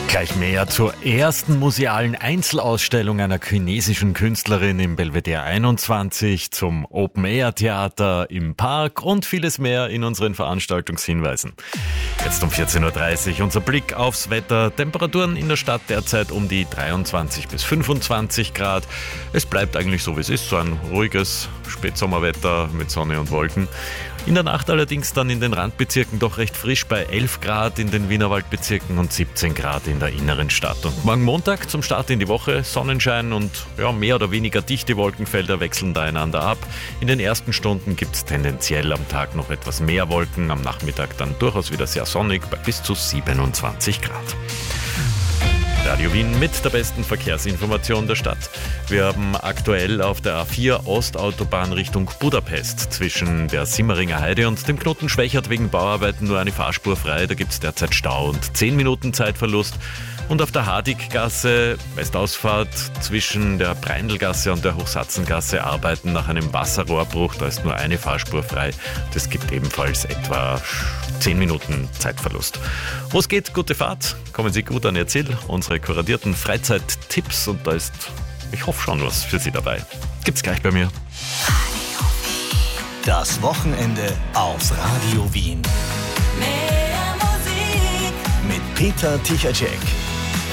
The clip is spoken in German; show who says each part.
Speaker 1: Gleich mehr zur ersten musealen Einzelausstellung einer chinesischen Künstlerin im Belvedere 21, zum Open-Air-Theater im Park und vieles mehr in unseren Veranstaltungshinweisen. Jetzt um 14.30 Uhr unser Blick aufs Wetter. Temperaturen in der Stadt derzeit um die 23 bis 25 Grad. Es bleibt eigentlich so, wie es ist, so ein ruhiges Spätsommerwetter mit Sonne und Wolken. In der Nacht allerdings dann in den Randbezirken doch recht frisch bei 11 Grad in den Wienerwaldbezirken und 17 Grad in der inneren Stadt. Und morgen Montag zum Start in die Woche Sonnenschein und mehr oder weniger dichte Wolkenfelder wechseln da einander ab. In den ersten Stunden gibt es tendenziell am Tag noch etwas mehr Wolken, am Nachmittag dann durchaus wieder sehr sonnig bei bis zu 27 Grad. Radio Wien mit der besten Verkehrsinformation der Stadt. Wir haben aktuell auf der A4 Ostautobahn Richtung Budapest zwischen der Simmeringer Heide und dem Knoten Schwächert wegen Bauarbeiten nur eine Fahrspur frei. Da gibt es derzeit Stau und 10 Minuten Zeitverlust. Und auf der Hardiggasse, Westausfahrt zwischen der Breindelgasse und der Hochsatzengasse arbeiten nach einem Wasserrohrbruch. Da ist nur eine Fahrspur frei. Das gibt ebenfalls etwa 10 Minuten Zeitverlust. Wo es geht, gute Fahrt. Kommen Sie gut an Ihr Ziel. Unsere kuratierten Freizeittipps und da ist, ich hoffe, schon was für Sie dabei. Gibt's gleich bei mir.
Speaker 2: Das Wochenende auf Radio Wien.
Speaker 3: Mehr Musik
Speaker 2: Mit Peter Tichacek.